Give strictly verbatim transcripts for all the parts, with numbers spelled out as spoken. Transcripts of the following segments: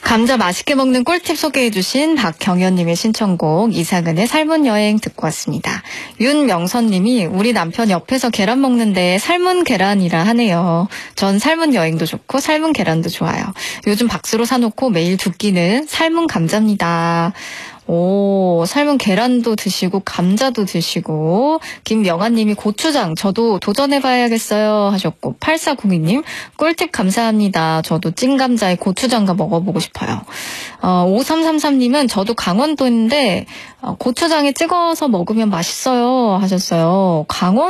감자 맛있게 먹는 꿀팁 소개해주신 박경현님의 신청곡 이상은의 삶은 여행 듣고 왔습니다. 윤명선님이 우리 남편 옆에서 계란 먹는데 삶은 계란이라 하네요. 전 삶은 여행도 좋고 삶은 계란도 좋아요. 요즘 박스로 사놓고 매일 두 끼는 삶은 감자입니다. 오, 삶은 계란도 드시고 감자도 드시고 김명아님이 고추장 저도 도전해봐야겠어요 하셨고 팔사공이님 꿀팁 감사합니다. 저도 찐감자에 고추장과 먹어보고 싶어요. 어, 오삼삼삼님은 저도 강원도인데 어, 고추장에 찍어서 먹으면 맛있어요 하셨어요.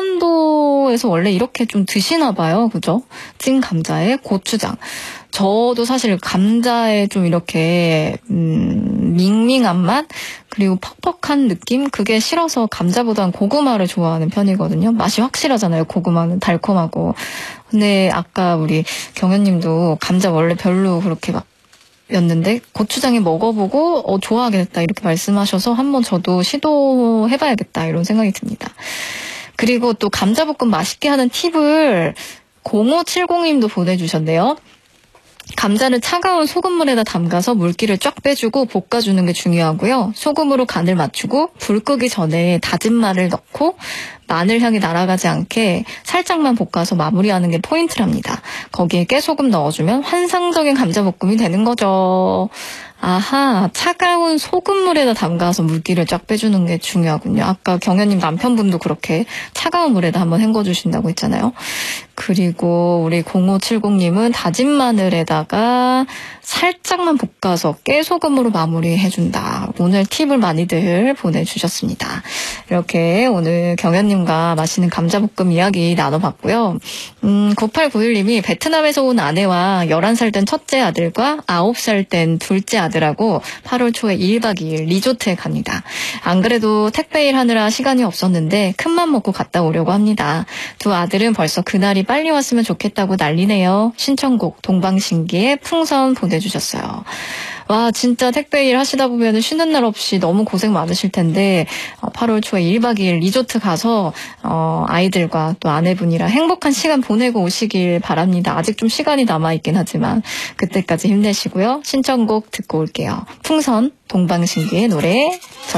강원도에서 원래 이렇게 좀 드시나 봐요. 그죠? 찐감자에 고추장. 저도 사실 감자에 좀 이렇게 음, 밍밍한 맛 그리고 퍽퍽한 느낌 그게 싫어서 감자보단 고구마를 좋아하는 편이거든요. 맛이 확실하잖아요. 고구마는 달콤하고. 근데 아까 우리 경현님도 감자 원래 별로 그렇게 막 였는데 고추장에 먹어보고 어, 좋아하게 됐다 이렇게 말씀하셔서 한번 저도 시도해봐야겠다 이런 생각이 듭니다. 그리고 또 감자볶음 맛있게 하는 팁을 공오칠공님도 보내주셨네요. 감자를 차가운 소금물에다 담가서 물기를 쫙 빼주고 볶아주는 게 중요하고요. 소금으로 간을 맞추고 불 끄기 전에 다진 마늘 넣고 마늘 향이 날아가지 않게 살짝만 볶아서 마무리하는 게 포인트랍니다. 거기에 깨소금 넣어주면 환상적인 감자볶음이 되는 거죠. 아하, 차가운 소금물에다 담가서 물기를 쫙 빼주는 게 중요하군요. 아까 경현님 남편분도 그렇게 차가운 물에다 한번 헹궈주신다고 했잖아요. 그리고 우리 공오칠공님은 다진 마늘에다가 살짝만 볶아서 깨소금으로 마무리해준다. 오늘 팁을 많이들 보내주셨습니다. 이렇게 오늘 경현님과 맛있는 감자볶음 이야기 나눠봤고요. 음, 구팔구일님이 베트남에서 온 아내와 열한 살 된 첫째 아들과 아홉 살 된 둘째 아들하고 팔월 초에 일박 이일 리조트에 갑니다. 안 그래도 택배일 하느라 시간이 없었는데 큰맘 먹고 갔다 오려고 합니다. 두 아들은 벌써 그날이 빨리 왔으면 좋겠다고 난리네요. 신청곡 동방신기의 풍선 보내주셨어요. 와, 진짜 택배일 하시다 보면 쉬는 날 없이 너무 고생 많으실 텐데 팔월 초에 일박 이일 리조트 가서 어, 아이들과 또 아내분이랑 행복한 시간 보내고 오시길 바랍니다. 아직 좀 시간이 남아있긴 하지만 그때까지 힘내시고요. 신청곡 듣고 올게요. 풍선 동방신기의 노래